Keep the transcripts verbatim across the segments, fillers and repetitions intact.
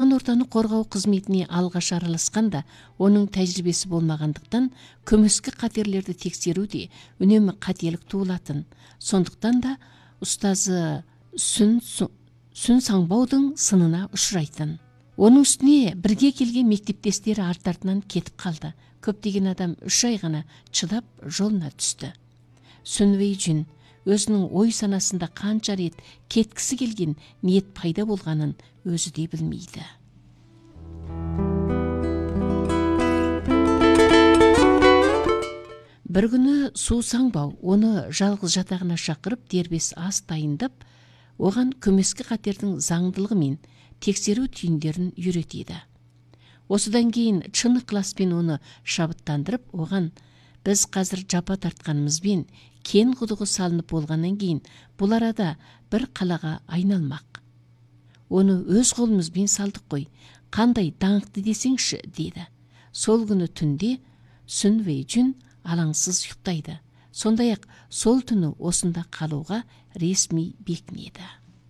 Қоршаған ортаны қорғау қызметіне алғаш араласқанда оның тәжірибесі болмағандықтан көмескі қатерлерді тексеруде үнемі қателік туылатын. Сондықтан да ұстазы Сүн, Сүн Саңбаудың сынына ұшырайтын. Оның үстіне бірге келген мектептестері арт-артынан кетіп қалды. Көптеген адам үш ай ғана чыдап жолына түсті. Сүн Вэйжүн өзінің ой санасында қанша рет кеткісі келген ниет пайда болғанын өзі де білмейді. Бір күні Су Саңбау оны жалғыз жатағына шақырып дербес ас дайындап, оған көмескі қатердің заңдылығы мен тексеру түйіндерін үйретеді. Осыдан кейін шын ықыласпен оны шабыттандырып, оған біз қазір жапа тартқанымызбен кен құдығы салынып болғаннан кейін бұл арада бір қалаға айналмақ. Оны өз қолымызбен салдық қой, қандай даңқты десеңші, деді. Сол күні түнде Сүн Вэйжүн алаңсыз ұйықтайды. Сондай-ақ сол түні осында қалуға ресми бекінеді.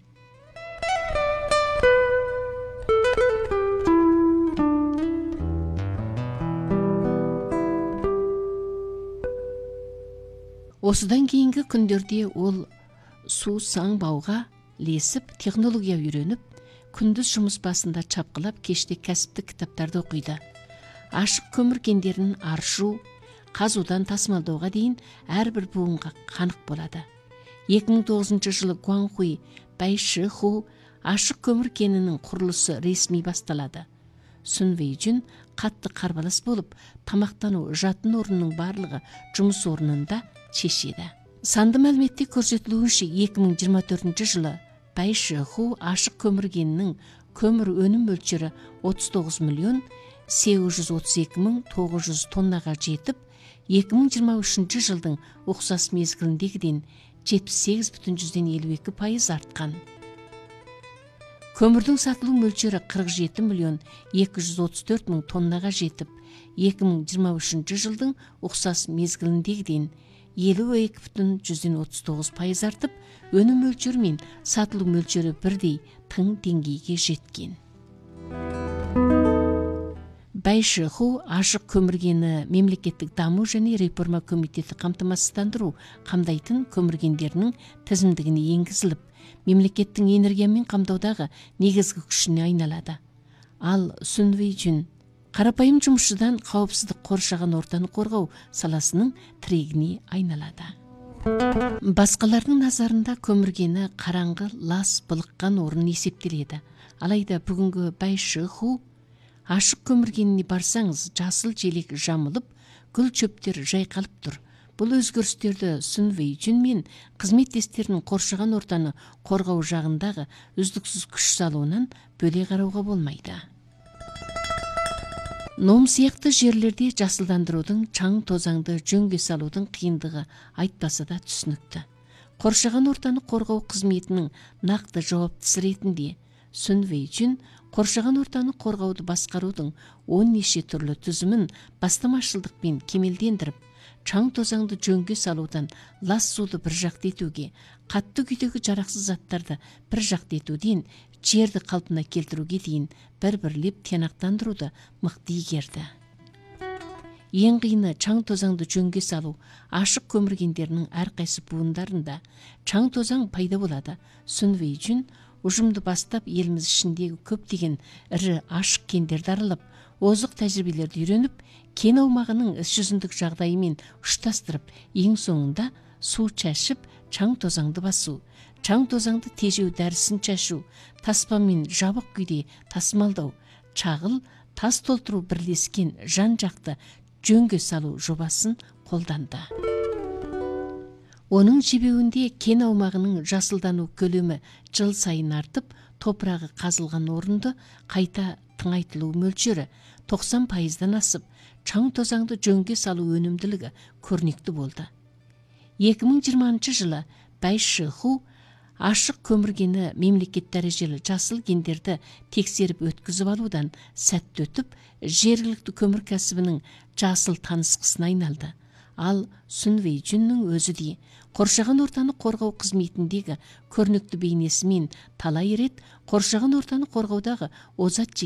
Осыдан кейінгі күндерде ол Су Саңбауға лесіп, технология үйреніп, күндіз жұмыс басында чапқылап, кеште кәсіптік кітаптарды оқиды. Ашық көмір кендерін аршу, қазудан тасымалдауға дейін әрбір буынға қанық болады. екі мың тоғызыншы жылы Гуанхуй Байшиху ашық көмір кенінің құрылысы ресми басталады. Сүн Вэйжүн қатты қарбалас болып, тамақтану, жатын орнының барлығы жұмыс орнында шешеді. Санды мәліметте көрсетілуінше екі мың жиырма төртінші жылы Байшиху ашық көмір кенінің көмір өнім мөлшері отыз тоғыз миллион сегіз жүз отыз екі мың тоғыз жүз тоннаға жетіп, екі мың жиырма үшінші жылдың ұқсас мезгіліндегіден жетпіс сегіз бүтін жүзден елу екі пайыз артқан. Көмірдің сатылу мөлшері қырық жеті миллион екі жүз отыз төрт мың тоннаға жетіп, екі мың жиырма үшінші жылдың ұқсас мезгіліндегіден елу екі бүтін жүзден отыз тоғыз пайыз артып, өнім мөлшері мен сатылу мөлшері бірдей тың деңгейге жеткен. Байшиху ашық көмір кені мемлекеттік даму және реформа комитеті қамтамасыздандыру қамдайтын көмір кендерінің тізімдігіне енгізіліп, мемлекеттің энергиямен қамтаудағы негізгі күшіне айналады. Ал Сүн Вэйжүн қарапайым жұмысшыдан қауіпсіздік қоршаған ортаны қорғау саласының тірегіне айналады. Басқалардың назарында көмір кені қараңғы, лас, былыққан орын есептеледі. Алайда бүгінгі Байшиху ашық көмір кеніне барсаңыз, жасыл желек жамылып, гүл чөптер жайқалып тұр. Бұл өзгерістерді Сүн Вэйжүн мен қызметтестерінің қоршаған ортаны қорғау жағындағы үздіксіз күш салуынан бөле қарауға болмайды. Ном сияқты жерлерде жасылдандырудың, чаң тозаңды жөнге салудың қиындығы айтпаса да түсінікті. Қоршаған ортаны қорғау қызметінің нақты жауаптысы ретінде Сүн Вэйжүн қоршаған ортаны қорғауды басқарудың он неше түрлі түзімін бастамашылдықпен кемелдендіріп, чаң тозаңды жөнге салудан лас суды бір жақты етуге, қатты күйдегі жарақсыз заттарды бір жақты етуден жерді қалпына келтіруге дейін бір-бірлеп тиянақтандыруды мықты игерді. Ең қиыны чаң тозаңды жөнге салу. Ашық көмір кендерінің әрқайсы буындарында чаң тозаң пайда болады. Сүн Вэйжүн ұжымды бастап еліміз ішіндегі көптеген ірі ашық кендерді аралап, озық тәжірибелерді үйреніп, кен аумағының іс жүзіндік жағдайымен ұштастырып, ең соңында су шашып, чаң тозаңды басу, чаң тозаңды тежеу дәрісін шашу, таспамен жабық күйде тасымалдау, чағыл, тас толтыру бірлескен жан-жақты жөнге салу жобасын қолданды. Оның жебеуінде кен аумағының жасылдану көлемі жыл сайын артып, топырағы қазылған орынды қайта тыңайтылу мөлшері тоқсан пайыздан асып, чаң тозаңды жөнге салу өнімділігі көрнекті болды. екі мың жиырмасыншы жылы Байшиху ашық көмір кені мемлекет дәрежелі жасыл кендерді тексеріп өткізіп алудан сәтті өтіп, жергілікті көмір кәсібінің жасыл танысқысына айналды. Ал Сүн Вэйжүннің өзі де қоршаған ортаны қорғау қызметіндегі көрнекті бейнесімен талай рет қоршаған ортаны қорғаудағы озат